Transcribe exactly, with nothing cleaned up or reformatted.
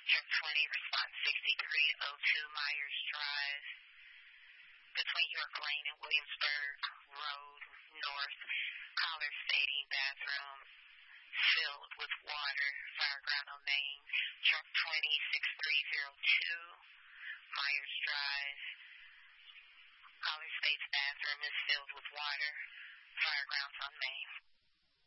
Trip twenty, response sixty-three oh two Myers Drive, between York Lane and Williamsburg Road North. Caller stating bathroom filled with water. Fire ground on main. Trip twenty, sixty-three oh two Myers Drive. Caller states bathroom is filled with water. Fire grounds on main.